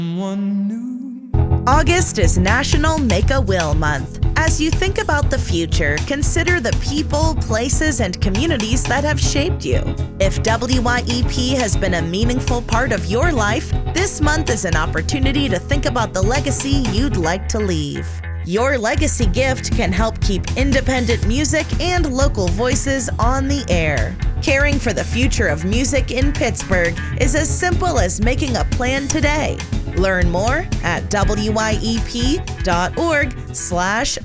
Someone new. August is National Make a Will Month. As you think about the future, consider the people, places, and communities that have shaped you. If WYEP has been a meaningful part of your life, this month is an opportunity to think about the legacy you'd like to leave. Your legacy gift can help keep independent music and local voices on the air. Caring for the future of music in Pittsburgh is as simple as making a plan today. Learn more at wyep.org/